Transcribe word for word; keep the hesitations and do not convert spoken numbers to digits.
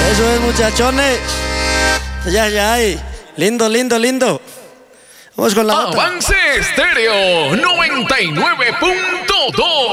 Eso es, muchachones. Ya, ya, ay. Lindo, lindo, lindo. Vamos con la otra. Avance Estéreo noventa y nueve punto dos.